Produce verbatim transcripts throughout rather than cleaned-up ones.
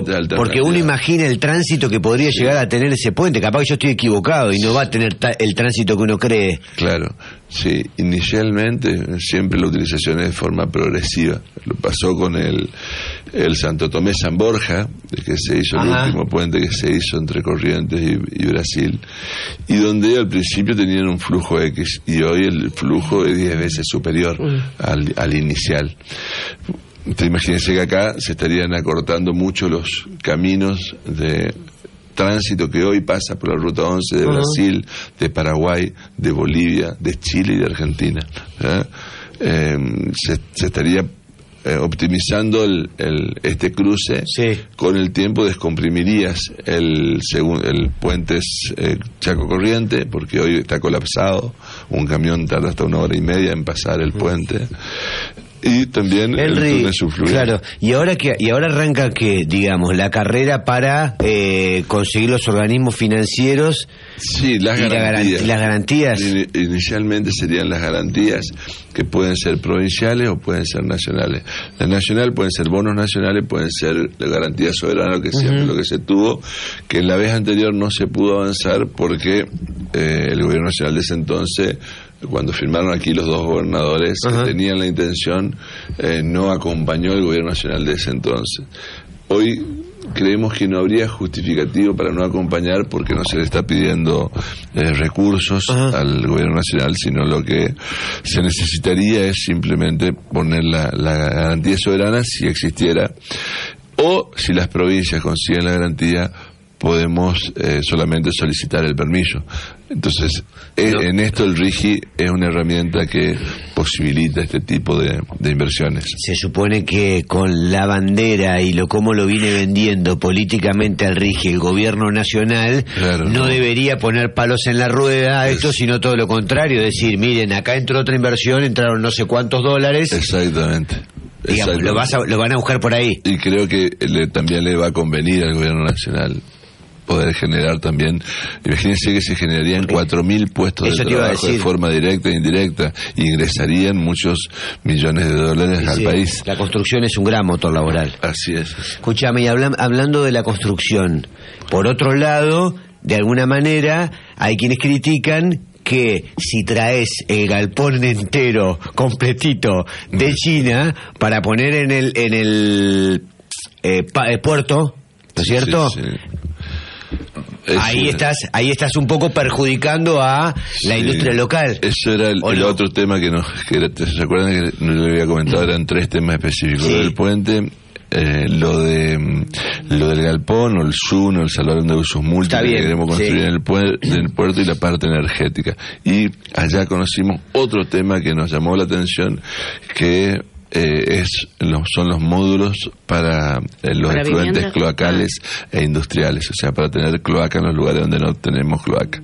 porque uno imagina el tránsito que podría sí. llegar a tener ese puente. Capaz que yo estoy equivocado y no va a tener ta- el tránsito que uno cree. Claro, sí, inicialmente siempre la utilización es de forma progresiva. Lo pasó con el, el Santo Tomé San Borja, que se hizo el Ajá. último puente que se hizo entre Corrientes y, y Brasil, y donde al principio tenían un flujo X y hoy el flujo es diez veces superior mm. al, al inicial. Te imagínense que acá se estarían acortando mucho los caminos de tránsito que hoy pasa por la ruta once de uh-huh. Brasil, de Paraguay, de Bolivia, de Chile y de Argentina. ¿eh? Eh, se, se estaría eh, optimizando el, el, este cruce. Sí. Con el tiempo descomprimirías el, segun, el puente eh, Chaco Corriente, porque hoy está colapsado, un camión tarda hasta una hora y media en pasar el puente. Y también Henry, el túnel subfluvial. Claro, y ahora que y ahora arranca que, digamos, la carrera para eh, conseguir los organismos financieros. Sí, las y garantías. La, las garantías. In, inicialmente serían las garantías que pueden ser provinciales o pueden ser nacionales. Las nacionales pueden ser bonos nacionales, pueden ser la garantía soberana, que siempre uh-huh. lo que se tuvo, que en la vez anterior no se pudo avanzar porque eh, el gobierno nacional de ese entonces, cuando firmaron aquí los dos gobernadores uh-huh. que tenían la intención, eh, no acompañó el gobierno nacional de ese entonces. Hoy creemos que no habría justificativo para no acompañar porque no se le está pidiendo eh, recursos uh-huh. al gobierno nacional, sino lo que se necesitaría es simplemente poner la, la garantía soberana si existiera, o si las provincias consiguen la garantía podemos eh, solamente solicitar el permiso. Entonces, no. en esto el RIGI es una herramienta que posibilita este tipo de, de inversiones. Se supone que con la bandera y lo cómo lo viene vendiendo políticamente al RIGI el gobierno nacional, claro, no, no debería poner palos en la rueda a esto, es... sino todo lo contrario, decir, miren, acá entró otra inversión, entraron no sé cuántos dólares. Exactamente. Digamos, lo, vas a, lo van a buscar por ahí. Y creo que le, también le va a convenir al gobierno nacional poder generar también, imagínense que se generarían cuatro mil puestos de trabajo de forma directa e indirecta, y ingresarían muchos millones de dólares sí, al sí. país. La construcción es un gran motor laboral. Así es. Escúchame, y hablan, hablando de la construcción, por otro lado, de alguna manera, hay quienes critican que si traes el galpón entero, completito, de China, para poner en el en el eh, pa, eh, puerto, ¿no es cierto? Sí, sí. Es ahí una... estás ahí estás un poco perjudicando a la sí, industria local. Eso era el, el no? otro tema que nos que era, ¿se acuerdan que no le había comentado? Eran tres temas específicos. Sí. Lo del puente, eh, lo de lo del galpón, o el S U N, o el salón de usos múltiples que queremos construir sí. en, el puer, en el puerto, y la parte energética. Y allá conocimos otro tema que nos llamó la atención, que Eh, es los, son los módulos para eh, los ¿Para efluentes vivienda? cloacales ah. e industriales, o sea, para tener cloaca en los lugares donde no tenemos cloaca.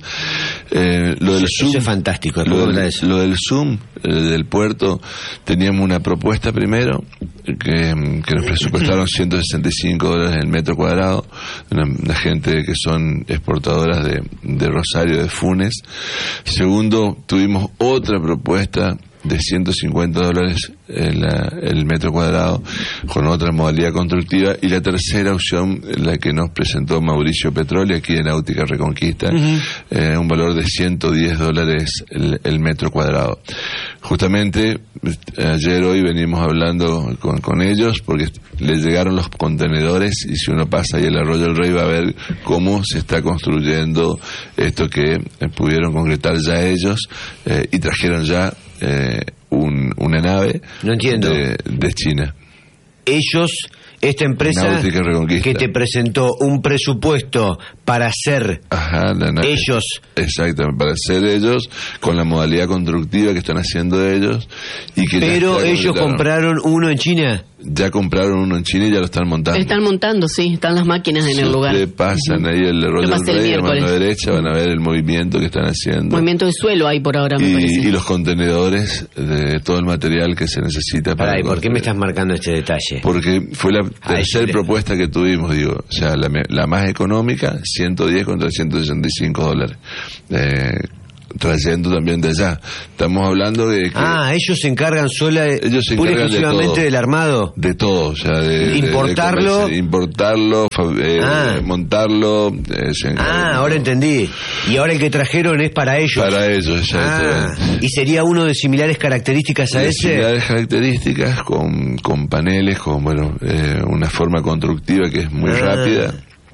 Eh, lo del eso, Zoom, eso es fantástico. Lo del, eso? lo del Zoom, eh, del puerto, teníamos una propuesta primero que, que nos presupuestaron ciento sesenta y cinco dólares el metro cuadrado, una, una gente que son exportadoras de, de Rosario, de Funes. Segundo, tuvimos otra propuesta de ciento cincuenta dólares el, el metro cuadrado, con otra modalidad constructiva, y la tercera opción, la que nos presentó Mauricio Petroli aquí en Náutica Reconquista, uh-huh. eh, un valor de ciento diez dólares el, el metro cuadrado. Justamente ayer, hoy venimos hablando con, con ellos porque les llegaron los contenedores, y si uno pasa ahí el Arroyo del Rey va a ver cómo se está construyendo esto que eh, pudieron concretar ya ellos, eh, y trajeron ya Eh, un, una nave no entiendo. De, de China. Ellos, esta empresa que te presentó un presupuesto para hacer Ajá, la nave. ellos. Exactamente, para hacer ellos con la modalidad constructiva que están haciendo ellos. Y que Pero ellos compraron uno en China. Ya compraron uno en China y ya lo están montando. Están montando, sí, están las máquinas en si el lugar. Si pasan ahí el Arroyo del Rey, a mano derecha, van a ver el movimiento que están haciendo. Movimiento de suelo hay por ahora, me y, parece. Y los contenedores de todo el material que se necesita para... Para ¿por qué me estás marcando este detalle? Porque fue la tercera propuesta que tuvimos, digo, o sea, la, la más económica, ciento diez contra ciento sesenta y cinco dólares. Eh, trayendo también de allá. Estamos hablando de que ah, ellos se encargan sola ellos se pura y encargan exclusivamente de todo, del armado. De todo, o sea, de importarlo, de, de importarlo, eh, ah. montarlo. Eh, se ah, ahora entendí. Y ahora el que trajeron es para ellos. Para ellos, exactamente. Ah, y sería uno de similares características a de ese. Similares características con con paneles, con bueno, eh, una forma constructiva que es muy ah. rápida.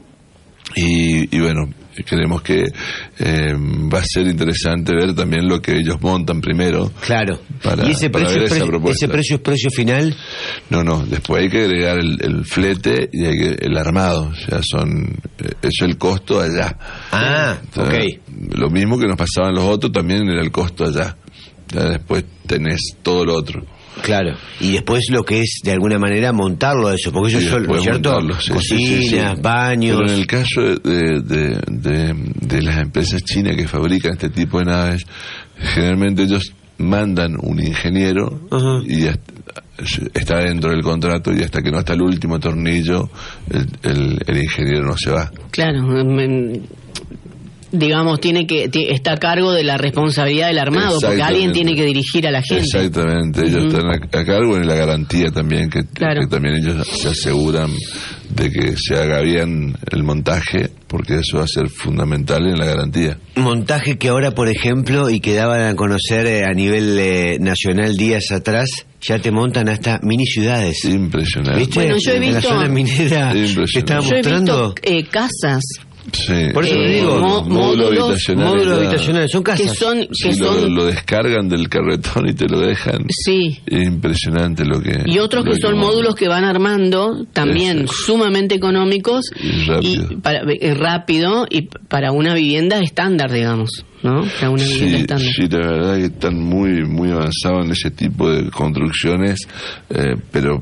Y, y bueno, creemos que eh, va a ser interesante ver también lo que ellos montan primero. Claro. Para, ¿Y ese para precio, ver esa pre- propuesta. ese precio es precio final? No, no, después hay que agregar el, el flete y hay que, el armado. O sea, son eso es el costo allá. Ah, o sea, ok. Lo mismo que nos pasaban los otros también era el costo allá. Ya después tenés todo lo otro. Claro, y después lo que es de alguna manera montarlo eso, porque ellos son, ¿cierto? Sí, Cocinas, sí, sí, sí. baños. Pero en el caso de, de, de, de las empresas chinas que fabrican este tipo de naves, generalmente ellos mandan un ingeniero uh-huh. y hasta, está dentro del contrato y hasta que no está el último tornillo, el, el, el ingeniero no se va. Claro, me... digamos, tiene que t- está a cargo de la responsabilidad del armado, porque alguien tiene que dirigir a la gente. Exactamente, ellos uh-huh. están a, a cargo en la garantía también, que, claro. que también ellos se aseguran de que se haga bien el montaje, porque eso va a ser fundamental en la garantía. Montaje que ahora, por ejemplo, y que daban a conocer eh, a nivel eh, nacional días atrás, ya te montan hasta mini ciudades. Impresionante. ¿Viste? Bueno, yo he visto... En la zona minera que estaba yo mostrando... he visto eh, casas... Sí. Por eso eh, le digo, mo- módulos habitacionales, módulos habitacionales, son casas. Que son, que sí, son... Lo, lo descargan del carretón y te lo dejan. Sí. Es impresionante lo que... Y otros que son módulos que van armando, también es, sumamente económicos y rápido. Y, para, y rápido y para una vivienda estándar, digamos, ¿no? Para una vivienda sí, estándar. Sí, la verdad que están muy, muy avanzados en ese tipo de construcciones, eh, pero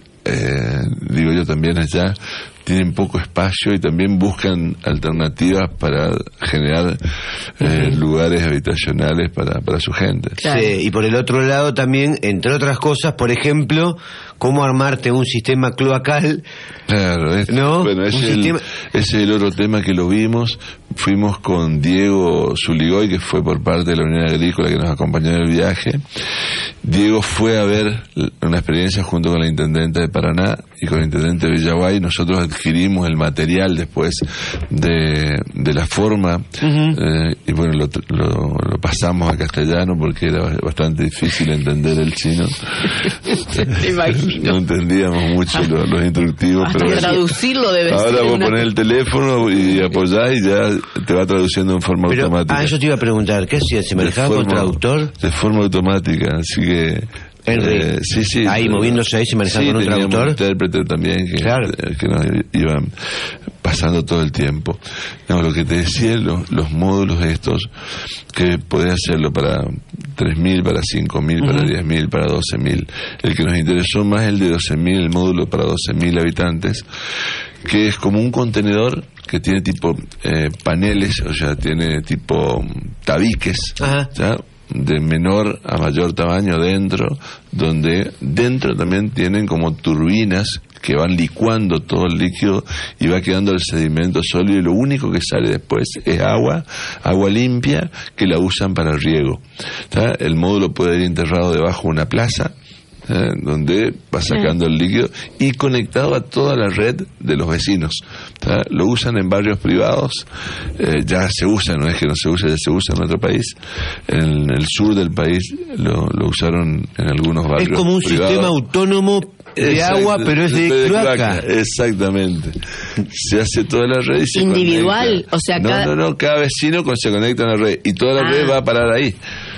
eh, digo yo también allá tienen poco espacio y también buscan alternativas para generar eh, uh-huh. lugares habitacionales para, para su gente. Claro. Sí, y por el otro lado también, entre otras cosas, por ejemplo, cómo armarte un sistema cloacal. Claro, es, ¿no? Bueno, ese es, sistema... el, ese es el otro tema que lo vimos. Fuimos con Diego Zuligoy, que fue por parte de la Unión Agrícola que nos acompañó en el viaje. Diego fue a ver una experiencia junto con la Intendente de Paraná y con el Intendente de Villaguay. Nosotros adquirimos el material después de, de la forma uh-huh. eh, y bueno, lo, lo, lo pasamos a castellano porque era bastante difícil entender el chino. No entendíamos mucho los, los instructivos. Hasta pero traducirlo debe ahora ser vos una... ponés el teléfono y apoyás y ya te va traduciendo en forma pero, automática. Ah, eso te iba a preguntar, ¿qué hacía? ¿Se manejaba forma, con traductor? De forma automática, así que... Henry, eh, sí, sí, ahí pero, moviéndose ahí, se manejaba sí, con un traductor. Un intérprete también que, claro. eh, que nos iban pasando todo el tiempo. No, lo que te decía, los, los módulos estos, que podés hacerlo para tres mil, para cinco mil, uh-huh. para diez mil, para doce mil. El que nos interesó más es el de doce mil, el módulo para doce mil habitantes, que es como un contenedor que tiene tipo eh, paneles, o sea, tiene tipo tabiques, ajá. ¿ya? De menor a mayor tamaño dentro, donde dentro también tienen como turbinas que van licuando todo el líquido y va quedando el sedimento sólido y lo único que sale después es agua, agua limpia que la usan para el riego. ¿Tá? El módulo puede ir enterrado debajo de una plaza, ¿eh? Donde va sacando el líquido y conectado a toda la red de los vecinos. ¿Tá? Lo usan en barrios privados, eh, ya se usa, no es que no se usa, ya se usa en otro país. En el sur del país lo, lo usaron en algunos barrios privados. Es como un privados. Sistema autónomo de Exacto, agua, pero es de, de cloaca. cloaca. Exactamente. Se hace toda la red y se individual, conecta. O sea, no, cada... no, no, cada vecino se conecta a la red y toda la ah. red va a parar ahí.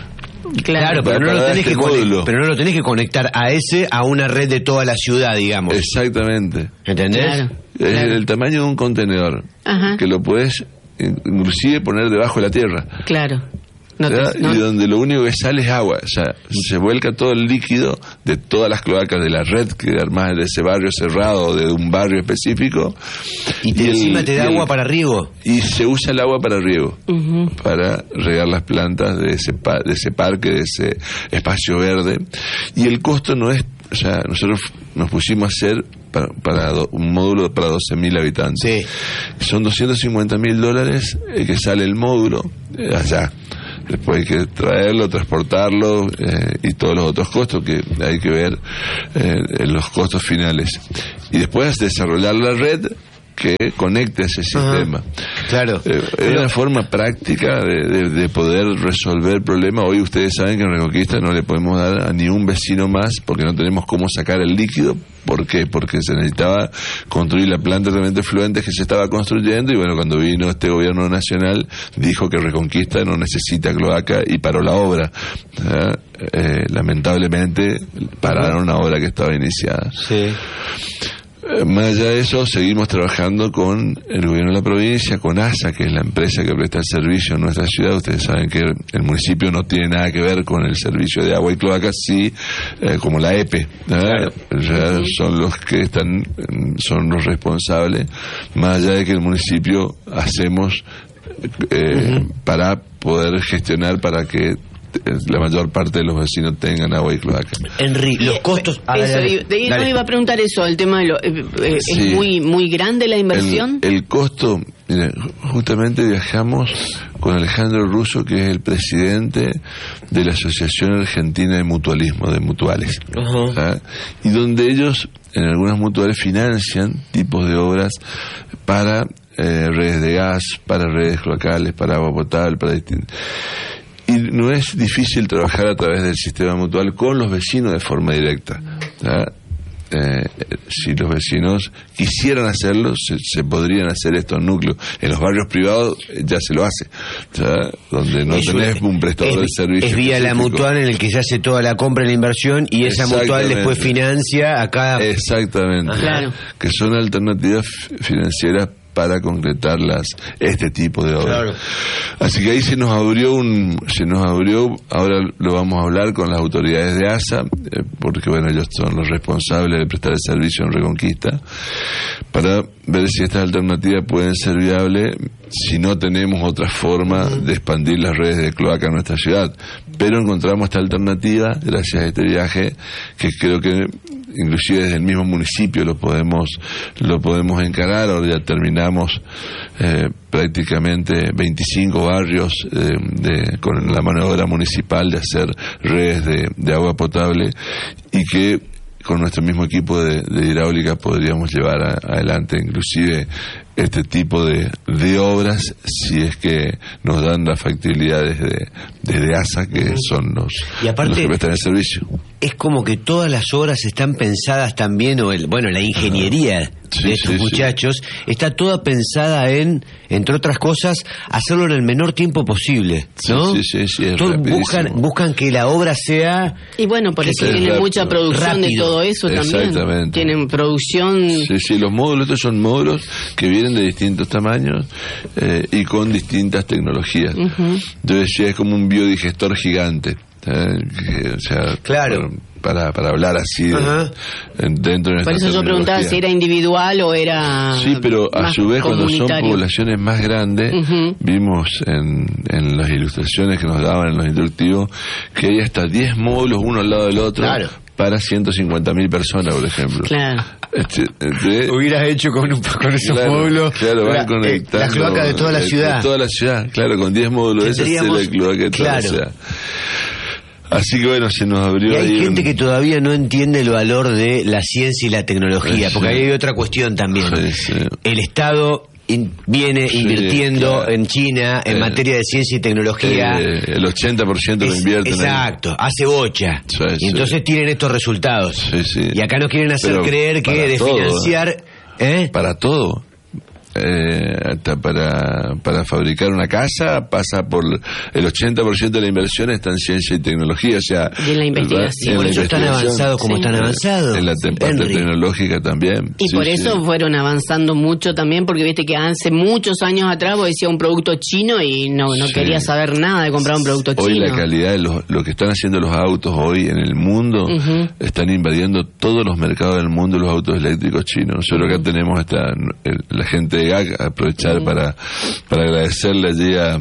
Claro, pero no, lo tenés este que conectar, pero no lo tenés que conectar a ese a una red de toda la ciudad, digamos. Exactamente. ¿Entendés? Claro, es claro. el tamaño de un contenedor. Ajá. Que lo puedes inclusive poner debajo de la tierra. Claro. No te, no. Y donde lo único que sale es agua, o sea, se vuelca todo el líquido de todas las cloacas de la red que armás de ese barrio cerrado, de un barrio específico. Y, te, y encima el, te da agua el, para riego. Y se usa el agua para riego, uh-huh. para regar las plantas de ese, de ese parque, de ese espacio verde. Y el costo no es, o sea, nosotros nos pusimos a hacer para, para do, un módulo para doce mil habitantes. Sí. Son doscientos cincuenta mil dólares eh, que sale el módulo eh, allá. después hay que traerlo, transportarlo eh, y todos los otros costos que hay que ver eh, en los costos finales. Y después desarrollar la red que conecte ese sistema. Ajá, claro. Eh, es una forma práctica de, de, de poder resolver problemas. Hoy ustedes saben que en Reconquista no le podemos dar a ni un vecino más porque no tenemos cómo sacar el líquido. ¿Por qué? Porque se necesitaba construir la planta de tratamiento de efluentes que se estaba construyendo, y bueno, cuando vino este gobierno nacional dijo que Reconquista no necesita cloaca y paró la obra. ¿Eh? Eh, lamentablemente pararon una obra que estaba iniciada. Sí. Más allá de eso, seguimos trabajando con el gobierno de la provincia, con ASA, que es la empresa que presta el servicio en nuestra ciudad. Ustedes saben que el municipio no tiene nada que ver con el servicio de agua y cloacas, sí, eh, como la E P E. Claro. Ya son los que están, son los responsables, más allá de que el municipio hacemos eh, uh-huh. para poder gestionar para que la mayor parte de los vecinos tengan agua y cloaca. Henry, los costos... Ah, eso, dale, dale. Yo iba a preguntar eso, el tema de lo... Eh, eh, sí. ¿Es muy muy grande la inversión? El, el costo... Mira, justamente viajamos con Alejandro Russo, que es el presidente de la Asociación Argentina de Mutualismo, de Mutuales. Uh-huh. ¿Ah? Y donde ellos, en algunas mutuales, financian tipos de obras para eh, redes de gas, para redes cloacales, para agua potable, para distintos... Y no es difícil trabajar a través del sistema mutual con los vecinos de forma directa. ¿Ah? Eh, si los vecinos quisieran hacerlo, se, se podrían hacer estos núcleos. En los barrios privados ya se lo hace, ¿sabes? Donde no Eso tenés es, un prestador es, de servicio es vía específico. La mutual, en el que se hace toda la compra y la inversión, y esa mutual después financia a cada... Exactamente. Claro. Que son alternativas financieras para concretarlas, este tipo de obras. Claro. Así que ahí se nos abrió un, se nos abrió, ahora lo vamos a hablar con las autoridades de ASA, eh, porque bueno, ellos son los responsables de prestar el servicio en Reconquista, para ver si estas alternativas pueden ser viables si no tenemos otra forma de expandir las redes de cloaca en nuestra ciudad. Pero encontramos esta alternativa gracias a este viaje, que creo que inclusive desde el mismo municipio lo podemos lo podemos encarar. Ahora ya terminamos eh, prácticamente veinticinco barrios eh, de, con la mano de obra municipal de hacer redes de, de agua potable, y que con nuestro mismo equipo de, de hidráulica podríamos llevar a, adelante inclusive este tipo de, de obras, si es que nos dan las factibilidades de, de ASA, que son los, y aparte, los que prestan el servicio. Es como que todas las obras están pensadas también, o el, bueno, la ingeniería sí, de estos sí, muchachos sí. está toda pensada en, entre otras cosas, hacerlo en el menor tiempo posible, ¿no? Sí, sí, sí, sí, es Todos buscan, buscan que la obra sea... Y bueno, por eso tienen rápido. mucha producción rápido. de todo eso también. Exactamente. Tienen producción... Sí, sí, los módulos, estos son módulos que vienen de distintos tamaños eh, y con distintas tecnologías. Uh-huh. Entonces ya es como un biodigestor gigante. Eh, que, o sea, claro. Para, para hablar así de, dentro de Por eso yo preguntaba si era individual o era... Sí, pero a su vez cuando son poblaciones más grandes, uh-huh. vimos en, en las ilustraciones que nos daban en los instructivos que hay hasta diez módulos uno al lado del otro, claro. para ciento cincuenta mil personas, por ejemplo. Claro. Este, este, hubieras hecho con, un, con esos claro, módulos claro, van la, conectando la cloaca de toda la ciudad. De toda la ciudad, claro, con diez módulos esa es la cloaca de toda claro. la ciudad. Así que bueno, se nos abrió. Y hay ahí gente un... que todavía no entiende el valor de la ciencia y la tecnología, sí, porque ahí hay otra cuestión también. Sí, sí. El Estado in, viene sí, invirtiendo claro. en China en eh, materia de ciencia y tecnología. Eh, el ochenta por ciento lo invierten. Exacto, ahí. hace bocha. Sí, y sí. entonces tienen estos resultados. Sí, sí. Y acá nos quieren hacer Pero creer que de todo, financiar... ¿eh? Para todo. Eh, hasta para, para fabricar una casa pasa por el ochenta por ciento de la inversión está en ciencia y tecnología, o sea, y en la investigación, por eso están avanzados como sí. están avanzados en la te- parte tecnológica también, y sí, por eso sí. fueron avanzando mucho también, porque viste que hace muchos años atrás vos decías un producto chino y no no sí. querías saber nada de comprar un producto hoy chino. Hoy la calidad de los, lo que están haciendo los autos hoy en el mundo, uh-huh. están invadiendo todos los mercados del mundo los autos eléctricos chinos. Nosotros uh-huh. acá tenemos esta, el, la gente de G A C, aprovechar uh-huh. para para agradecerle allí a,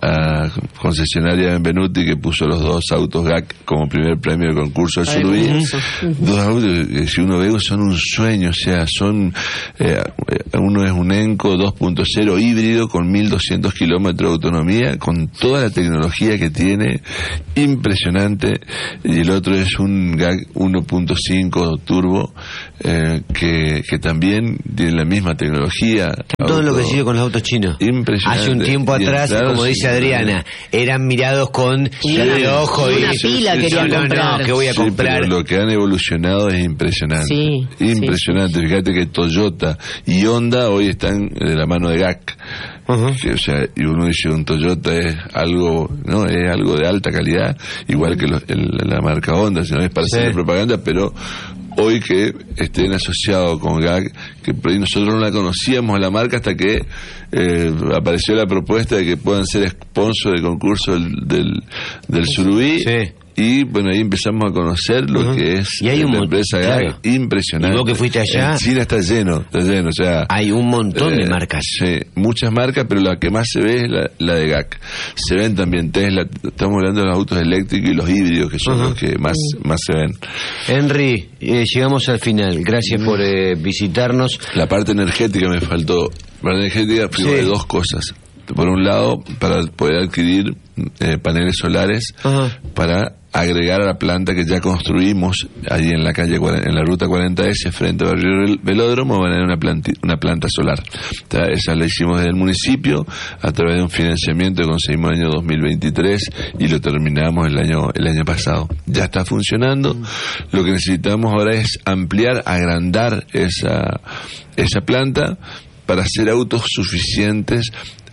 a concesionaria Benvenuti, que puso los dos autos G A C como primer premio del concurso del Surubí. Dos autos que, si uno ve, son un sueño, o sea, son eh, uno es un Enco dos punto cero híbrido con mil doscientos kilómetros de autonomía, con toda la tecnología que tiene, impresionante, y el otro es un G A C uno punto cinco turbo, eh, que, que también tiene la misma tecnología. Todo auto, lo que sigue con los autos chinos. Impresionante. Hace un tiempo atrás, como dice Adriana, eran mirados con y una, de ojo y una pila sí, quería no, comprar. No, que voy a sí, comprar. Pero lo que han evolucionado es impresionante. Sí, impresionante. Sí. Fíjate que Toyota y Honda hoy están de la mano de G A C. Uh-huh. Que, o sea, y uno dice un Toyota es algo, no, es algo de alta calidad, igual que lo, el, la marca Honda, si no es para sí. hacer propaganda, pero hoy que estén asociados con G A C, que por ahí nosotros no la conocíamos la marca hasta que eh, apareció la propuesta de que puedan ser sponsor del concurso del, del, del Surubí. Sí. Y bueno, ahí empezamos a conocer lo uh-huh. que es y hay un la empresa G A C, claro. Impresionante. Y vos que fuiste allá, en China está lleno, está lleno, o sea, hay un montón eh, de marcas. Sí, muchas marcas, pero la que más se ve es la, la de G A C. Se ven también Tesla, estamos hablando de los autos eléctricos y los híbridos, que son uh-huh. los que más, más se ven. Henry, eh, llegamos al final, gracias uh-huh. por eh, visitarnos. La parte energética me faltó, la parte energética sí. de dos cosas. Por un lado, para poder adquirir eh, paneles solares uh-huh. para agregar a la planta que ya construimos allí en la calle, en la ruta cuarenta ese, frente al barrio Velódromo, van a tener una, planti, una planta solar. O sea, esa la hicimos desde el municipio a través de un financiamiento que conseguimos en el año dos mil veintitrés y lo terminamos el año el año pasado. Ya está funcionando. Mm. Lo que necesitamos ahora es ampliar, agrandar esa esa planta para hacer autos suficientes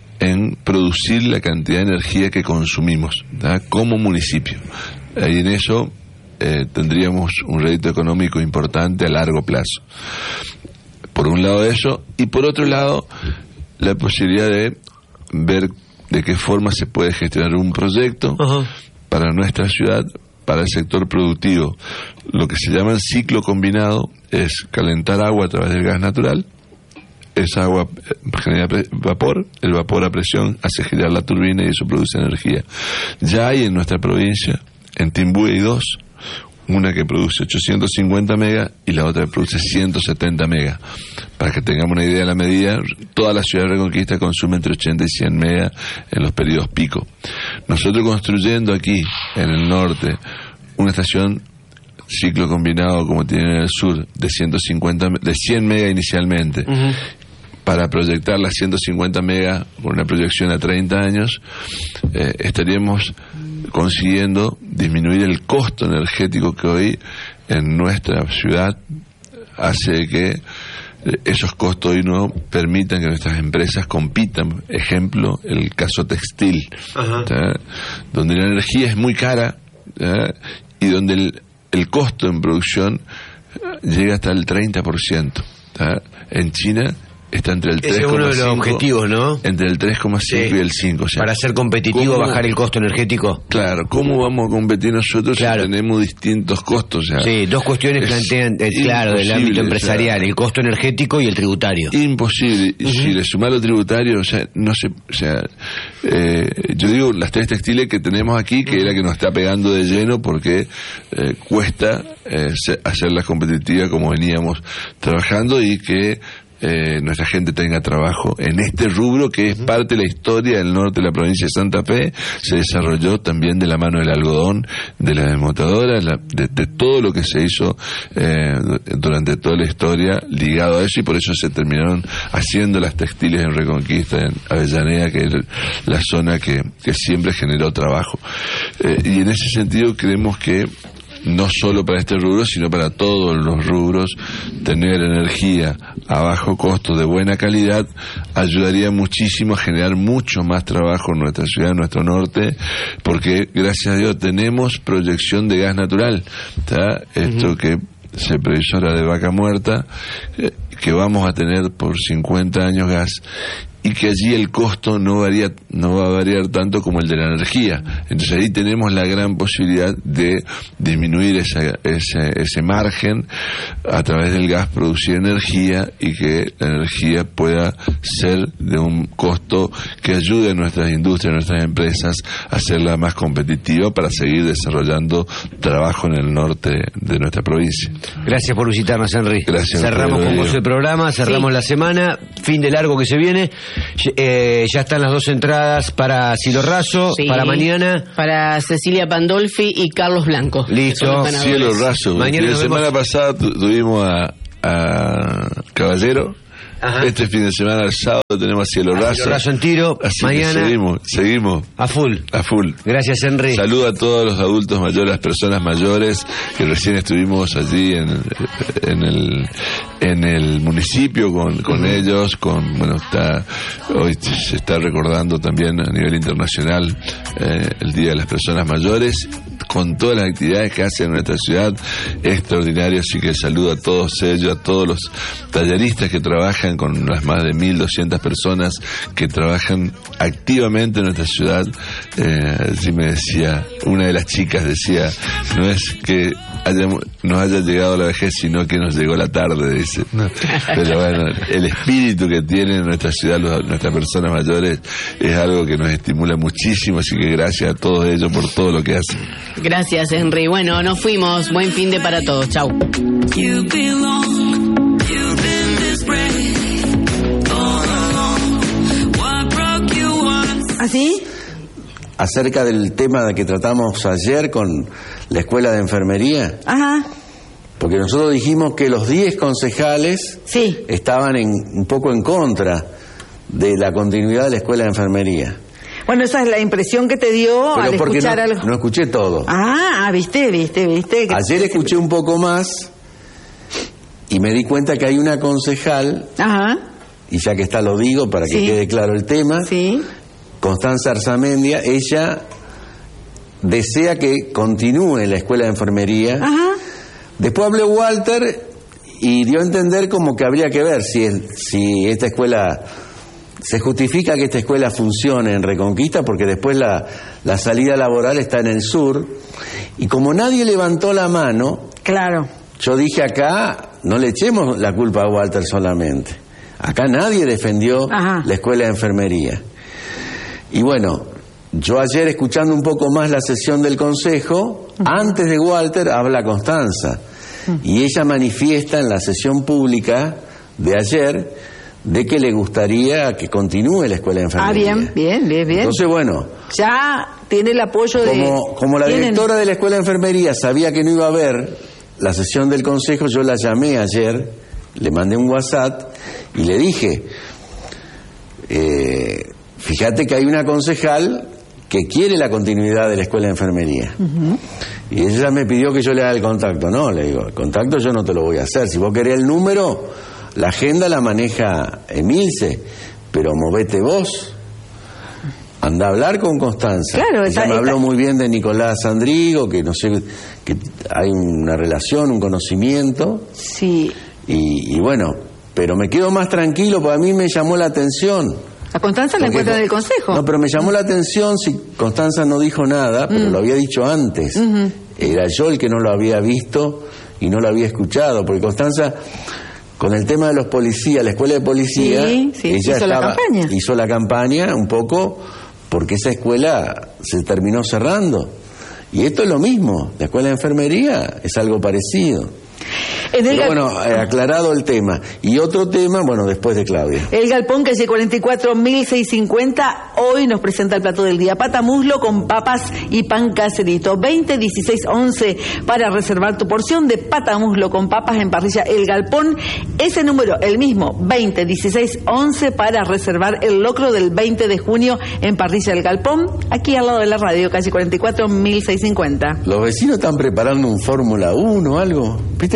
en producir la cantidad de energía que consumimos, ¿tá? Como municipio. Y en eso eh, tendríamos un rédito económico importante a largo plazo. Por un lado eso, y por otro lado la posibilidad de ver de qué forma se puede gestionar un proyecto uh-huh. para nuestra ciudad, para el sector productivo. Lo que se llama el ciclo combinado es calentar agua a través del gas natural. Esa agua genera vapor, el vapor a presión hace girar la turbina y eso produce energía. Ya hay en nuestra provincia, en Timbú hay dos, una que produce ochocientos cincuenta megas y la otra que produce ciento setenta megas. Para que tengamos una idea de la medida, toda la ciudad de Reconquista consume entre ochenta y cien megas en los periodos pico. Nosotros construyendo aquí, en el norte, una estación ciclo combinado como tienen en el sur, de ciento cincuenta, de cien megas inicialmente, uh-huh. para proyectar las ciento cincuenta megas con una proyección a treinta años, eh, estaríamos consiguiendo disminuir el costo energético que hoy en nuestra ciudad hace que esos costos hoy no permitan que nuestras empresas compitan. Ejemplo, el caso textil, uh-huh. donde la energía es muy cara, ¿tá? Y donde el, el costo en producción llega hasta el treinta por ciento. ¿Tá? En China está entre el tres coma cinco. Ese es uno de los objetivos, ¿no? Entre el tres coma cinco sí. y el cinco. O sea, para ser competitivo, bajar el costo energético. Claro, ¿cómo vamos a competir nosotros claro. si tenemos distintos costos? O sea, sí, dos cuestiones plantean, eh, claro, del ámbito empresarial, o sea, el costo energético y el tributario. Imposible. Y uh-huh. si le sumás lo tributario, o sea, no se, o sea, eh, yo digo las tres textiles que tenemos aquí, que uh-huh. es la que nos está pegando de lleno porque eh, cuesta eh, hacerlas competitivas como veníamos trabajando y que Eh, nuestra gente tenga trabajo en este rubro que es parte de la historia del norte de la provincia de Santa Fe. Se desarrolló también de la mano del algodón, de la desmotadora, la, de, de todo lo que se hizo eh, durante toda la historia ligado a eso, y por eso se terminaron haciendo las textiles en Reconquista, en Avellaneda, que es la zona que, que siempre generó trabajo. Eh, y en ese sentido creemos que no solo para este rubro, sino para todos los rubros, tener energía a bajo costo, de buena calidad, ayudaría muchísimo a generar mucho más trabajo en nuestra ciudad, en nuestro norte, porque gracias a Dios tenemos proyección de gas natural, ¿tá? Esto uh-huh. que se previsora de Vaca Muerta, eh, que vamos a tener por cincuenta años gas, y que allí el costo no varía, no va a variar tanto como el de la energía. Entonces ahí tenemos la gran posibilidad de disminuir esa, ese, ese margen a través del gas, producir energía, y que la energía pueda ser de un costo que ayude a nuestras industrias, a nuestras empresas a hacerla más competitiva para seguir desarrollando trabajo en el norte de nuestra provincia. Gracias por visitarnos, Henry. Gracias. Cerramos con vos el programa, cerramos sí. la semana, fin de largo que se viene. Eh, ya están las dos entradas para Cielo Raso, sí. para mañana. Para Cecilia Pandolfi y Carlos Blanco. Listo. Cielo Raso. Mañana la semana pasada tu, tuvimos a, a Caballero. Ajá. Este fin de semana, el sábado, tenemos Cielo Raso. Cielo Raso en tiro. Así mañana. Seguimos, seguimos. A full. A full. Gracias, Henry. Saludo a todos los adultos mayores, las personas mayores, que recién estuvimos allí en, en el en el municipio con, con uh-huh. ellos, con, bueno, está hoy se está recordando también a nivel internacional eh, el Día de las Personas Mayores, con todas las actividades que hacen en nuestra ciudad, extraordinario. Así que saludo a todos ellos, a todos los talleristas que trabajan, con las más de mil doscientas personas que trabajan activamente en nuestra ciudad. Eh, así me decía, una de las chicas decía, no es que hayamos, nos haya llegado la vejez, sino que nos llegó la tarde, dice. No. Pero bueno, el espíritu que tienen en nuestra ciudad los, nuestras personas mayores es algo que nos estimula muchísimo, así que gracias a todos ellos por todo lo que hacen. Gracias, Henry. Bueno, nos fuimos. Buen fin de para todos. Chau. ¿Así? Acerca del tema que tratamos ayer con la escuela de enfermería. Ajá. Porque nosotros dijimos que los diez concejales sí. estaban en, un poco en contra de la continuidad de la escuela de enfermería. Bueno, esa es la impresión que te dio Pero al escuchar no, algo. No escuché todo. Ah, viste, viste, viste. Ayer escuché un poco más y me di cuenta que hay una concejal, ajá, y ya que está lo digo para que sí. quede claro el tema, sí. Constanza Arzamendia, ella desea que continúe la escuela de enfermería. Ajá. Después habló Walter y dio a entender como que habría que ver si, el, si esta escuela... Se justifica que esta escuela funcione en Reconquista porque después la, la salida laboral está en el sur. Y como nadie levantó la mano, claro, yo dije acá, no le echemos la culpa a Walter solamente. Acá nadie defendió Ajá. la escuela de enfermería. Y bueno, yo ayer escuchando un poco más la sesión del consejo, uh-huh. antes de Walter habla Constanza. Uh-huh. Y ella manifiesta en la sesión pública de ayer de que le gustaría que continúe la escuela de enfermería. Ah, bien, bien, bien, bien. Entonces, bueno... Ya tiene el apoyo de... Como, como la ¿Tienen? directora de la escuela de enfermería sabía que no iba a haber la sesión del consejo, yo la llamé ayer, le mandé un WhatsApp y le dije, eh, fíjate que hay una concejal que quiere la continuidad de la escuela de enfermería. Uh-huh. Y ella me pidió que yo le haga el contacto. No, le digo, el contacto yo no te lo voy a hacer. Si vos querés el número... La agenda la maneja Emilce, pero movete vos. Anda a hablar con Constanza. Claro, Ella está, me habló está... muy bien de Nicolás Sandrigo, que no sé, que hay una relación, un conocimiento. Sí. Y, y bueno, pero me quedo más tranquilo, porque a mí me llamó la atención. ¿A Constanza la encuentra en el consejo? No, pero me llamó la atención si Constanza no dijo nada, pero mm. lo había dicho antes. Uh-huh. Era yo el que no lo había visto y no lo había escuchado, porque Constanza... Con el tema de los policías, la escuela de policía, sí, sí, ella hizo, estaba, la campaña. hizo la campaña un poco porque esa escuela se terminó cerrando. Y esto es lo mismo, la escuela de enfermería es algo parecido. Pero gal... bueno, eh, aclarado el tema. Y otro tema, bueno, después de Claudia. El Galpón, calle cuarenta y cuatro, mil seiscientos cincuenta, hoy nos presenta el plato del día. Pata muslo con papas y pan caserito. veinte dieciséis once para reservar tu porción de pata muslo con papas en parrilla El Galpón. Ese número, el mismo, veinte dieciséis once para reservar el locro del veinte de junio en parrilla El Galpón, aquí al lado de la radio, calle cuarenta y cuatro, mil seiscientos cincuenta. Los vecinos están preparando un Fórmula uno o algo. ¿Viste que hay un... Porque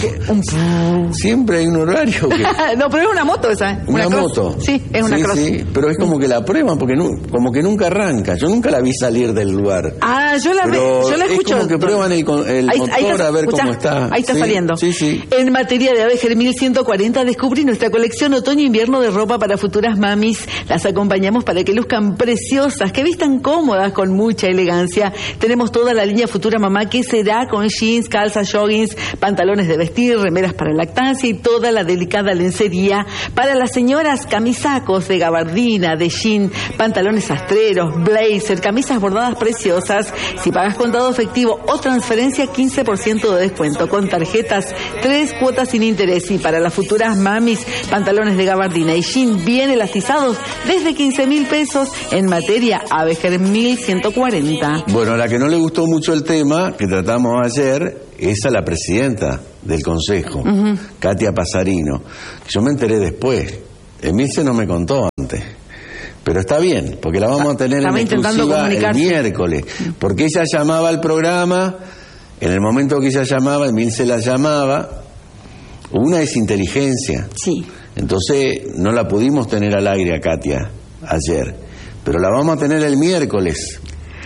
Un... Siempre hay un horario que... No, pero es una moto esa. ¿Una, una moto? Sí, es una sí, cross. Sí, pero es como que la prueban porque no, como que nunca arranca. Yo nunca la vi salir del lugar. Ah, yo la, pero ve, yo la escucho. Es como que prueban el, el ahí, motor ahí está, a ver escuchá, cómo está. Ahí está sí, saliendo. Sí, sí. En materia de Avenger mil ciento cuarenta, descubrí nuestra colección otoño-invierno de ropa para futuras mamis. Las acompañamos para que luzcan preciosas, que vistan cómodas con mucha elegancia. Tenemos toda la línea Futura Mamá, que será con jeans, calzas, joggings, pantalones de vestir, remeras para lactancia y toda la delicada lencería. Para las señoras, camisacos de gabardina, de jean, pantalones sastreros, blazer, camisas bordadas preciosas. Si pagas contado efectivo o transferencia, quince por ciento de descuento. Con tarjetas, tres cuotas sin interés. Y para las futuras mamis, pantalones de gabardina y jean bien elastizados desde quince mil pesos. En materia, Avenger mil ciento cuarenta. Bueno, a la que no le gustó mucho el tema que tratamos ayer es a la presidenta del Consejo, uh-huh. Katia Pasarino. Yo me enteré después. Emilce no me contó antes. Pero está bien, porque la vamos a tener Estaba en exclusiva el miércoles. Porque ella llamaba al programa, en el momento que ella llamaba, Emilce la llamaba, hubo una desinteligencia. Sí. Entonces no la pudimos tener al aire a Katia ayer, pero la vamos a tener el miércoles.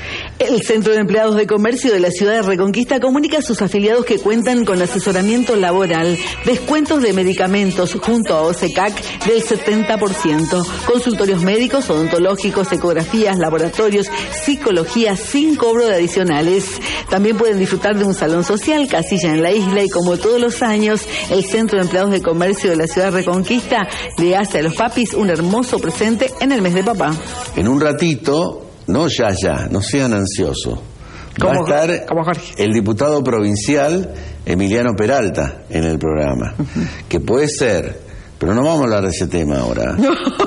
El Centro de Empleados de Comercio de la Ciudad de Reconquista comunica a sus afiliados que cuentan con asesoramiento laboral, descuentos de medicamentos junto a O S E C A C del setenta por ciento, consultorios médicos, odontológicos, ecografías, laboratorios, psicología sin cobro de adicionales. También pueden disfrutar de un salón social, casilla en la isla, y como todos los años, el Centro de Empleados de Comercio de la Ciudad de Reconquista le hace a los papis un hermoso presente en el mes de papá. En un ratito... No, ya, ya, no sean ansiosos. Va a estar el diputado provincial Emiliano Peralta en el programa, uh-huh. que puede ser, pero no vamos a hablar de ese tema ahora.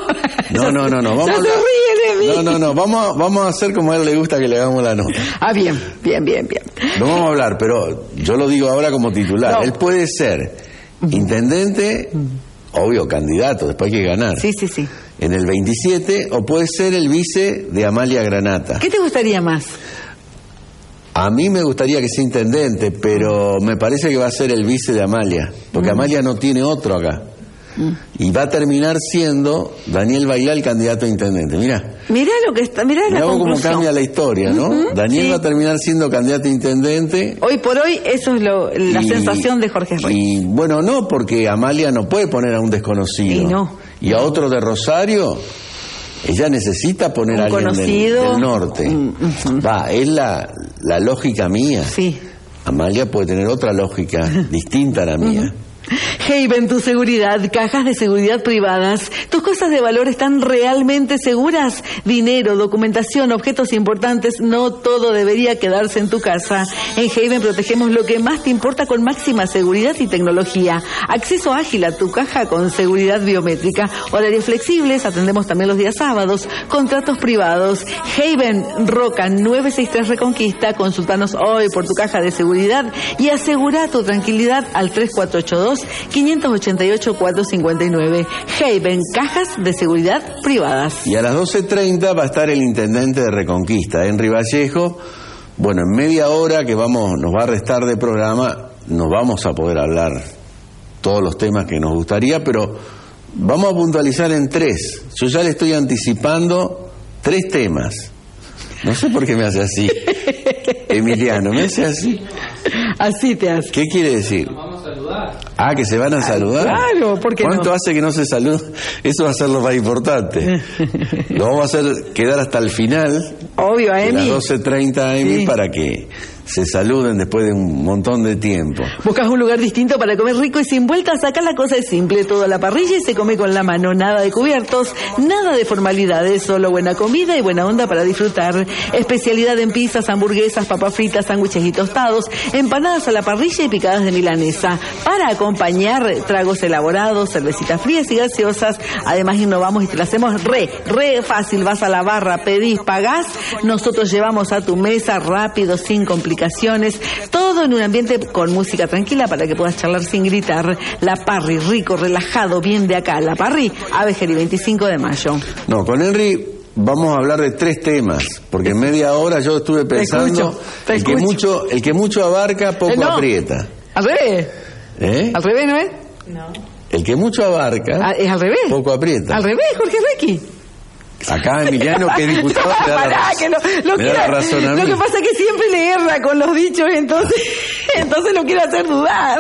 No, no, no, no, vamos a hablar, no, no, no, vamos a, vamos a hacer como a él le gusta que le hagamos la nota. Ah, bien, bien, bien, bien. No vamos a hablar, pero yo lo digo ahora como titular. No. Él puede ser intendente, uh-huh. obvio, candidato, después hay que ganar. Sí, sí, sí. En el veintisiete, o puede ser el vice de Amalia Granata. ¿Qué te gustaría más? A mí me gustaría que sea intendente, pero me parece que va a ser el vice de Amalia, porque mm. Amalia no tiene otro acá. Mm. Y va a terminar siendo Daniel Bailá el candidato a intendente. Mirá. Mirá lo que está, mirá la conclusión. Cómo cambia la historia, ¿no? Uh-huh, Daniel sí. va a terminar siendo candidato a intendente. Hoy por hoy eso es lo, la y, sensación de Jorge Rey. Y bueno, no, porque Amalia no puede poner a un desconocido. Y no. Y a otro de Rosario, ella necesita poner a alguien del, del norte. Uh-huh. Va, es la, la lógica mía. Sí. Amalia puede tener otra lógica distinta a la mía. Uh-huh. Haven, tu seguridad, cajas de seguridad privadas. ¿Tus cosas de valor están realmente seguras? Dinero, documentación, objetos importantes, no todo debería quedarse en tu casa. En Haven protegemos lo que más te importa con máxima seguridad y tecnología. Acceso ágil a tu caja con seguridad biométrica. Horarios flexibles, atendemos también los días sábados. Contratos privados. Haven, Roca nueve sesenta y tres Reconquista. Consultanos hoy por tu caja de seguridad y asegura tu tranquilidad al tres cuatro ocho dos, cinco ocho ocho, cuatro cinco nueve. Haven, cajas de seguridad privadas. Y a las doce treinta va a estar el intendente de Reconquista, Henry Vallejo. Bueno, en media hora que vamos, nos va a restar de programa, nos vamos a poder hablar todos los temas que nos gustaría, pero vamos a puntualizar en tres. Yo ya le estoy anticipando tres temas. No sé por qué me hace así. Emiliano, ¿me hace así? Así te hace. ¿Qué quiere decir? Ah, que se van a saludar. Claro, ¿por qué ¿Cuánto no? hace que no se saludan? Eso va a ser lo más importante. Lo vamos a hacer quedar hasta el final. Obvio, a Emi. A las doce treinta a Emi, sí. para que se saluden después de un montón de tiempo. ¿Buscas un lugar distinto para comer rico y sin vueltas? Acá la cosa es simple, todo a la parrilla y se come con la mano, nada de cubiertos, nada de formalidades, solo buena comida y buena onda para disfrutar. Especialidad en pizzas, hamburguesas, papas fritas, sándwiches y tostados, empanadas a la parrilla y picadas de milanesa. Para acompañar tragos elaborados, cervecitas frías y gaseosas. Además innovamos y te lo hacemos re, re fácil. Vas a la barra, pedís, pagás, nosotros llevamos a tu mesa rápido, sin complicaciones. Todo en un ambiente con música tranquila para que puedas charlar sin gritar. La Parry, rico, relajado, bien de acá. La Parry, Avenger y veinticinco de mayo. No, con Henry vamos a hablar de tres temas, porque en media hora yo estuve pensando, te escucho, te el, que mucho, el que mucho abarca, poco eh, no. aprieta. A ver. ¿Eh? ¿Al revés, no es? No. El que mucho abarca, ah, es al revés. Poco aprieta. Al revés, Jorge Requi. Acá Emiliano, que es diputado, me da la, Pará, que no, lo, me quiero, da la razón a mí. Lo que pasa es que siempre le erra con los dichos, entonces, entonces lo quiero hacer dudar.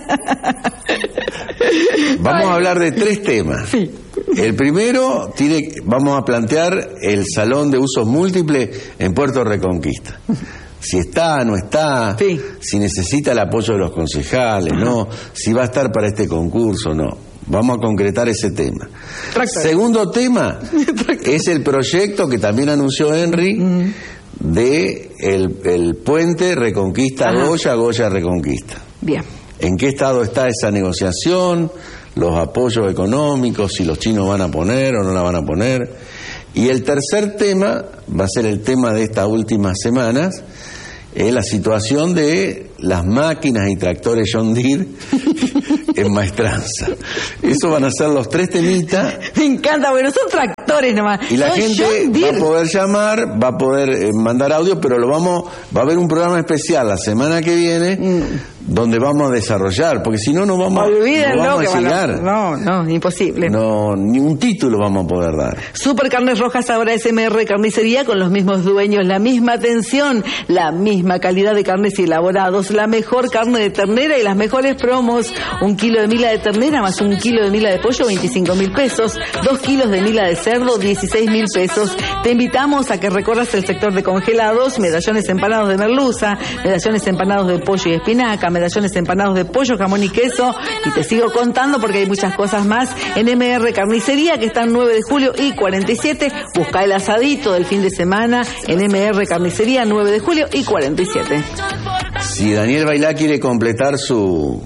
Vamos Ay. a hablar de tres temas. Sí. El primero, tiene, vamos a plantear el salón de usos múltiples en Puerto Reconquista. Si está, no está, sí. si necesita el apoyo de los concejales, Ajá. no, si va a estar para este concurso, no. Vamos a concretar ese tema. Tractor. Segundo tema es el proyecto que también anunció Henry mm. de el, el puente Reconquista-Goya, Goya-Reconquista. Bien. ¿En qué estado está esa negociación? Los apoyos económicos, si los chinos van a poner o no la van a poner. Y el tercer tema va a ser el tema de estas últimas semanas, es la situación de las máquinas y tractores John Deere en Maestranza. Eso van a ser los tres temitas. Me encanta, bueno, son tractores nomás. Y la son gente va a poder llamar, va a poder eh, mandar audio, pero lo vamos, va a haber un programa especial la semana que viene mm. donde vamos a desarrollar, porque si no no vamos, Olvídenlo, no vamos a llegar. A, no, no, imposible. No, ni un título vamos a poder dar. Super Carnes Rojas ahora es M R Carnicería con los mismos dueños, la misma atención, la misma calidad de carnes y elaborados, la mejor carne de ternera y las mejores promos. Un kilo de mila de ternera más un kilo de mila de pollo, veinticinco mil pesos. Dos kilos de mila de cerdo, dieciséis mil pesos. Te invitamos a que recorras el sector de congelados, medallones empanados de merluza, medallones empanados de pollo y espinaca, medallones empanados de pollo, jamón y queso. Y te sigo contando porque hay muchas cosas más en M R Carnicería, que están nueve de julio y cuarenta y siete. Busca el asadito del fin de semana en M R Carnicería, nueve de julio y cuarenta y siete. Si Daniel Bailá quiere completar su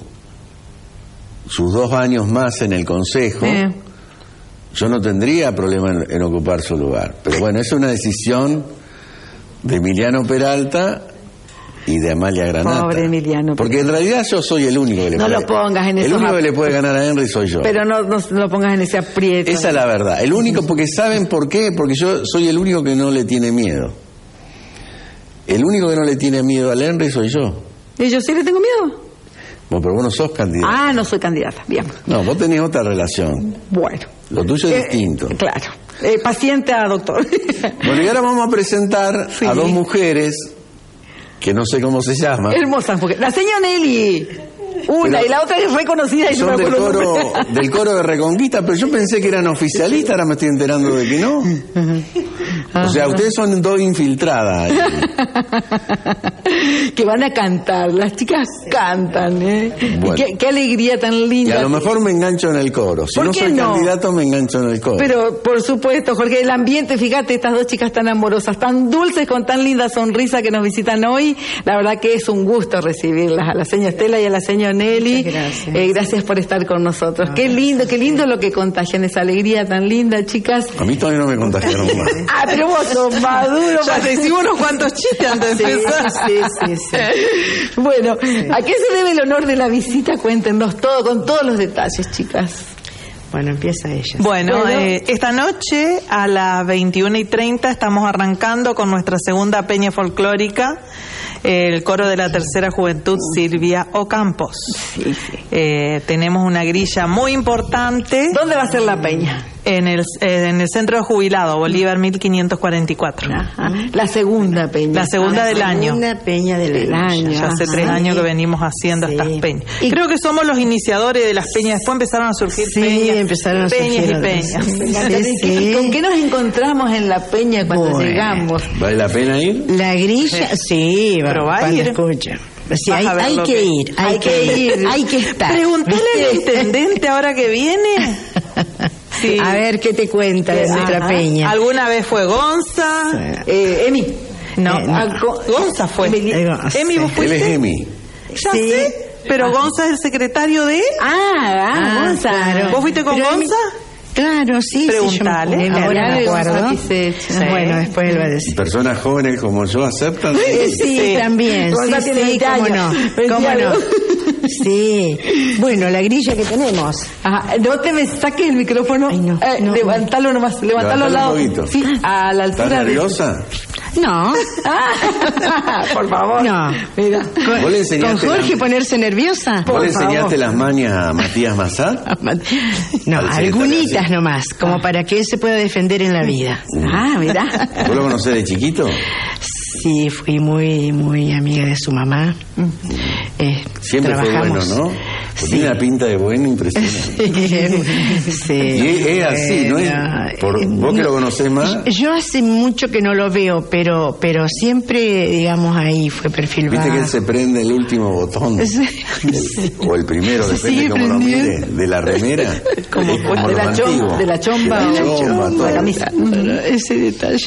sus dos años más en el Consejo, eh. yo no tendría problema en, en ocupar su lugar. Pero bueno, es una decisión de Emiliano Peralta y de Amalia Granata. Pobre Emiliano. Porque en realidad yo soy el único que le no puede... lo pongas en El único que le puede ganar a Henry soy yo. Pero no, no, no lo pongas en ese aprieto. Esa es la verdad. El único, porque ¿saben por qué? Porque yo soy el único que no le tiene miedo. El único que no le tiene miedo al Henry soy yo. ¿Y yo sí le tengo miedo? Bueno, pero vos no sos candidata. Ah, no soy candidata, bien. No, vos tenés otra relación. Bueno. Lo tuyo es eh, distinto. Claro. Eh, paciente a doctor. Bueno, y ahora vamos a presentar sí. a dos mujeres que no sé cómo se llaman. Hermosas mujeres. La señora Nelly. Una, pero, y la otra es reconocida y son no me del acuerdo coro, del coro de Reconquista, pero yo pensé que eran oficialistas, ahora me estoy enterando de que no. O sea, ustedes son dos infiltradas. Que van a cantar, las chicas cantan, ¿eh? Bueno. Qué, qué alegría tan linda. Y a lo mejor me engancho en el coro. Si no soy no? candidato, me engancho en el coro. Pero, por supuesto, Jorge, el ambiente, fíjate, estas dos chicas tan amorosas, tan dulces, con tan linda sonrisa que nos visitan hoy, la verdad que es un gusto recibirlas, a la señora Estela y a la señora Nelly. Gracias. Eh, gracias por estar con nosotros. No, qué lindo, qué lindo lo que contagian, esa alegría tan linda, chicas. A mí todavía no me contagiaron más. Ah, pero vos sos maduro. Ya te hicimos unos cuantos chistes antes de empezar. Sí, sí, sí, sí. Bueno, sí. ¿A qué se debe el honor de la visita? Cuéntenos todo, con todos los detalles, chicas. Bueno, empieza ella. Bueno, bueno. Eh, esta noche a las veintiuna y treinta estamos arrancando con nuestra segunda peña folclórica, el coro de la Tercera Juventud Silvia Ocampos. Sí, sí. Eh, tenemos una grilla muy importante. ¿Dónde va a ser la peña? En el, eh, en el Centro de Jubilado, Bolívar mil quinientos cuarenta y cuatro. Ajá. La segunda peña. La segunda ah, del la año. La segunda peña del año. Ya hace Ajá. tres años que venimos haciendo sí. estas peñas. Y creo que somos los iniciadores de las peñas. Después empezaron a surgir sí, peñas. empezaron a peñas surgir y peñas. Sí, sí. ¿Con qué nos encontramos en la peña cuando bueno. llegamos? ¿Vale la pena ir? La grilla, sí, sí pero va a ir. Escucha. Sí, hay, hay que, que ir, hay, hay que ir, ir, hay que estar. Preguntale al intendente ahora que viene. Sí. A ver qué te cuenta de nuestra peña. ¿Alguna vez fue Gonza? Sí. Eh, Emi. No, eh, no. Gonza fue. Emi, Emi ¿vos fuiste? Él es Emi. Ya sí. sé, pero ah. Gonza es el secretario de... Ah, ah, ah Gonza. Claro. ¿Vos fuiste con pero Gonza? Emi... Claro, sí. Preguntale. Sí, ahora me acuerdo. Sí. Bueno, después él va a decir. ¿Personas jóvenes como yo aceptan? Sí, sí, sí. también. Gonza sí, tiene sí, cómo no. ¿Cómo no? Sí. Bueno, la grilla que tenemos. Ajá. No te me saques el micrófono. Ay, no, eh, no, levantalo nomás. Levantalo al lado. Un sí, a la altura. ¿Estás nerviosa? De... No. Por favor. No. Mira. Con, ¿Vos le con enseñaste Jorge la- ponerse nerviosa. ¿Vos le enseñaste favor. las mañas a Matías Massad? No, Al algunitas secretario. nomás, como para que él se pueda defender en la vida. Ah, mira. ¿Vos lo conocés de chiquito? Sí, fui muy, muy amiga de su mamá. Eh, Siempre fue bueno, trabajamos. ¿no? Sí. Tiene una pinta de bueno impresionante. Sí. Y es, es así, ¿no? Es- Bueno, por- vos que lo conocés más, Yo hace mucho que no lo veo, pero pero siempre, digamos, ahí fue perfil viste que él bajo. se prende el último botón. Sí. El- o el primero, Se depende sigue cómo lo prendiendo. mire, de la remera. Como es de los la chom- antiguos. de la chomba De la o- chomba, chomba, todo. la camisa. Ese detalle.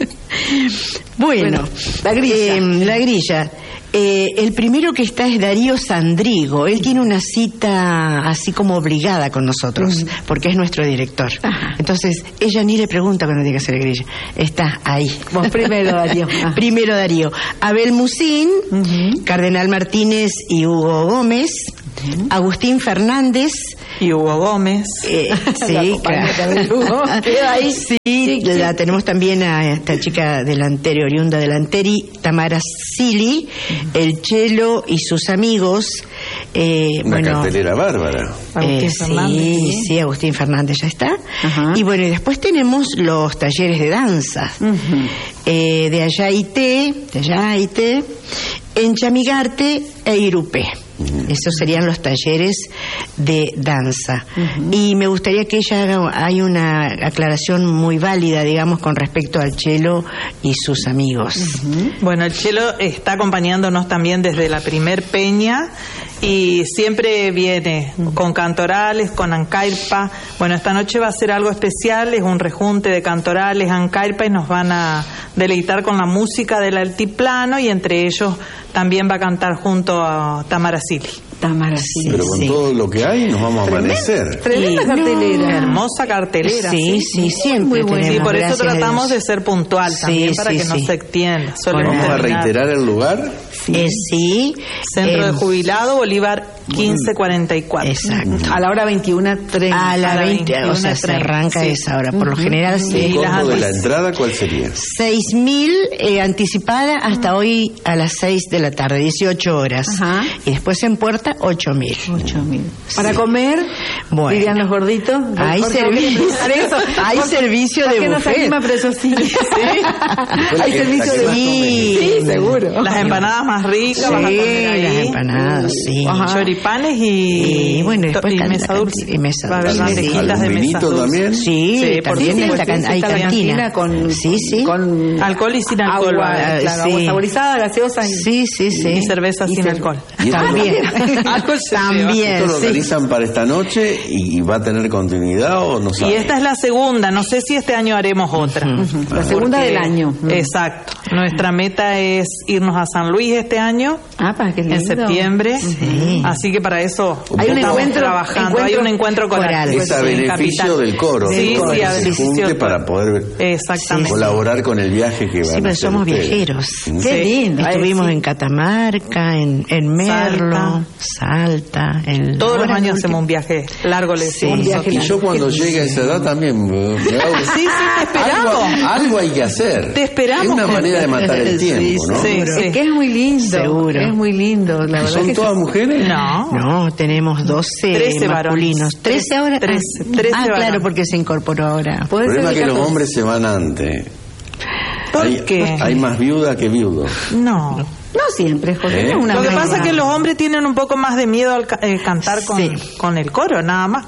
Bueno, Bueno, la grilla. eh, la grilla. Eh, el primero que está es Darío Sandrigo. Él tiene una cita así como obligada con nosotros, porque es nuestro director. Ajá. Entonces, ella ni le pregunta cuando tiene que hacer la grilla. Está ahí. Vos primero, Darío. Ah. Primero Darío. Abel Musín, Cardenal Martínez y Hugo Gómez, Agustín Fernández. Y Hugo Gómez. Eh, La sí, compañera claro. de Hugo. Queda ahí. Sí, la tenemos también a esta chica delantera, oriunda delanteri, Tamara Sili, el Chelo y sus amigos. Eh, Una bueno, cartelera bárbara. Agustín eh, Fernández, sí, ¿sí? sí, Agustín Fernández ya está. Ajá. Y bueno, y después tenemos los talleres de danza. Eh, de Ayaité, de Ayaité, en Chamigarte e Irupé. Esos serían los talleres de danza. Y me gustaría que ella haga, hay una aclaración muy válida, digamos, con respecto al Chelo y sus amigos. Bueno, el Chelo está acompañándonos también desde la primer peña y siempre viene con cantorales, con ancairpa. Bueno, esta noche va a ser algo especial, es un rejunte de cantorales, ancairpa, y nos van a deleitar con la música del altiplano, y entre ellos también va a cantar junto a Tamara Sili. Tamara, sí. Pero con sí. todo lo que hay nos vamos a amanecer. Tremenda Sí. cartelera. Hermosa cartelera. Sí, sí, siempre Muy bueno. Sí, tenemos, por eso gracias a tratamos Dios. de ser puntual también, Sí, para sí, que no sí. se extienda. Solemos Vamos a terminar. reiterar el lugar. Eh, sí. Centro eh, de Jubilado, Bolívar quince cuarenta y cuatro. Exacto. A la hora veintiuno treinta. A la A la veinte, o sea, se veintiuno arranca treinta, sí. esa hora. Por lo general, ¿El sí. las costo de la antes- entrada cuál sería? seis mil eh, anticipada hasta hoy a las seis de la tarde, dieciocho horas. Ajá. Y después en puerta, ocho mil. Ocho mil. Para comer, Bueno. dirían los gorditos. Hay Jorge, servicio, ¿no quieres preguntar eso? hay Jorge, servicio Jorge de no se buffet. anima, pero eso sí. Hay que- servicio la que de más Sí, Sí, seguro. Las empanadas más ricas, vas a comer Sí, ahí. las empanadas, sí. Ajá. Choripanes y, Y bueno, después y can- mesa la dulce. canti- y mesa Va a haber dulce. bandejitas de ¿Algún mesas vinito dulces. también? Sí, Sí, por también supuesto, está can- sí, hay está la cantina. cantina con, Sí, sí. con Alcohol y sin alcohol. agua, va a haber. claro, sí. agua saborizada, gaseosa y, Sí, sí, sí. Y cerveza Y sin cer- alcohol. ¿Y esto También. Alcohol se También, ¿Esto lo sí. organizan para esta noche y va a tener continuidad o no Y sabe? esta es la segunda, no sé si este año haremos otra. la segunda Porque- del año. Exacto. Nuestra meta es irnos a San Luis este año, Ah, para que en septiembre. Sí. Así que para eso Hay un estamos encuentro- trabajando. encuentro Hay un encuentro coral. coral. Es a Sí, beneficio capital. del coro. Sí, del sí, coro, a que se beneficio junte del coro. para poder Exactamente. colaborar con el viaje que van Sí, a pero hacer somos ustedes. viajeros. ¿Mm? Qué Sí. lindo. Estuvimos Ay, sí. en Catamarca, en, en Merlo, Salta. en, Todos los ahora años el último- hacemos un viaje largo, le decimos un viaje nosotros. Y yo cuando llegue a esa edad también me- me hago- Sí, sí, te esperamos. algo, algo hay que hacer. Te esperamos, Es una Jorge. manera de matar el Sí, tiempo, ¿no? sí. Es que es muy lindo. Seguro. Es muy lindo, la verdad. ¿Son que todas mujeres? No. No, tenemos doce Trece masculinos. varones. trece ahora. Trece, Ah, trece ah, claro, varones. porque se incorporó ahora. El puede ser problema es de que los catorce. hombres se van antes. ¿Por hay, qué? hay más viuda que viudo. No. No siempre, Jorge. ¿Eh? Es una Lo que buena- pasa es que los hombres tienen un poco más de miedo al ca- eh, cantar con, Sí. con el coro, nada más.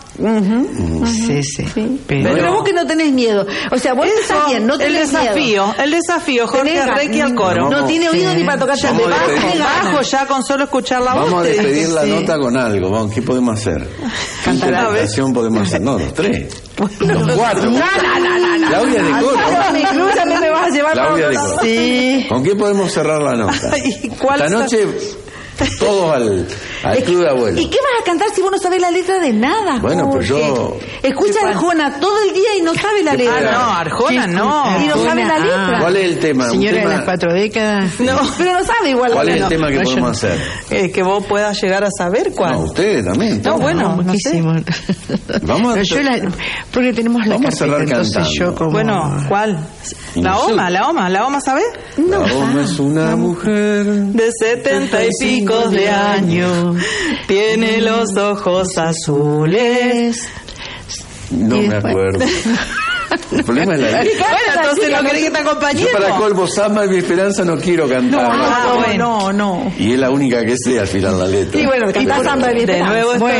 Sí, sí. Pero, Pero, vos que no tenés miedo. O sea, vos estás Eso, bien, no el tenés desafío, miedo. el desafío, Jorge Tenés ga- Requi al coro. Vamos. No tiene oído Sí. ni para tocar Vamos de a bajo, despedir. de Bajo bajo. ya con solo escuchar la voz. Vamos a te- despedir la sí. nota con algo. Vamos, ¿qué podemos hacer? ¿Qué Cantar a ver. interpretación podemos hacer? No, los tres. No, Los cuatro. no, no, no, no. Claudia de coro. No me incluya, no me vas a llevar para Claudia otro de lado. coro. sí. ¿Con qué podemos cerrar la nota? ¿Y cuál Esta sa- noche todos al, al Es club de que- abuelo. ¿Y qué vas a cantar si vos no sabés la letra de nada? Bueno, pues Jorge? yo- Escucha a Arjona todo el día y no sabe la ¿Qué letra. Ah, no, Arjona no. Y no sabe la letra. ¿Cuál es el tema? Un Señora de tema- las cuatro décadas. No, Pero no sabe igual ¿Cuál la es el letra. tema que no, yo podemos no. hacer? eh, que vos puedas llegar a saber cuál. No, ustedes también. No, todos. bueno, no sé. Muchísimo. Vamos a- Pero yo la- porque tenemos la Vamos a cerrar carpeta, entonces cantando. yo como... Bueno, ¿cuál? La Oma, la Oma, la Oma, ¿sabes? La Oma es una mujer de setenta y pico de años, tiene los ojos azules. No me acuerdo. El problema es la Bueno, entonces no querés que te acompañemos. Yo para colmo, Samba y mi esperanza no quiero cantar. No, no, no, no. Y es la única que sé al final la letra. Sí, bueno, cantá Samba y mi esperanza. De nuevo estoy